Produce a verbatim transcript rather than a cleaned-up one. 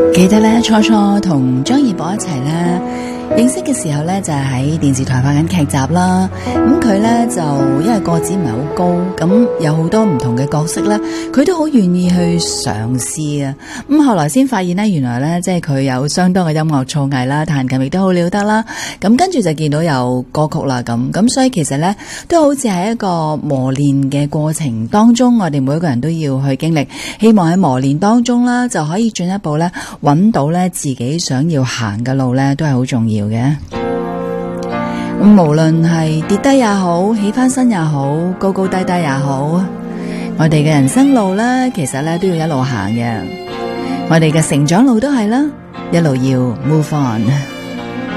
記得咧，初初同張怡博一齊咧認識嘅時候咧，就係喺電視台拍緊劇集啦。咁佢咧就因為個子唔係好高，咁有好多唔同嘅角色咧，佢都好願意去嘗試啊。咁後來先發現咧，原來咧即係佢有相當嘅音樂造詣啦，彈琴亦都好了得啦。咁跟住就見到有歌曲啦，咁咁所以其實咧都好似係一個磨練嘅過程當中，我哋每一個人都要去經歷。希望喺磨練當中啦，就可以進一步咧揾到咧自己想要行嘅路咧，都係好重要嘅。咁無論係跌低也好，起翻身也好，高高低低也好，我哋嘅人生路咧，其實咧都要一路行嘅。我哋嘅成長路都係啦，一路要 move on。